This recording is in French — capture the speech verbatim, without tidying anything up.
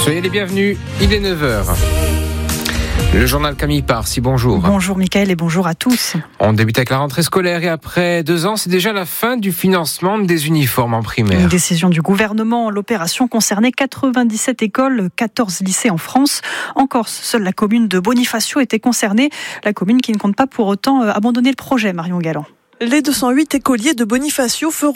Soyez les bienvenus, il est neuf heures. Le journal Camille Parsi, bonjour. Bonjour Mickaël et bonjour à tous. On débute avec la rentrée scolaire et après deux ans, c'est déjà la fin du financement des uniformes en primaire. Une décision du gouvernement. L'opération concernait quatre-vingt-dix-sept écoles, quatorze lycées en France. En Corse, seule la commune de Bonifacio était concernée. La commune qui ne compte pas pour autant abandonner le projet, Marion Galland. Les deux cent huit écoliers de Bonifacio feront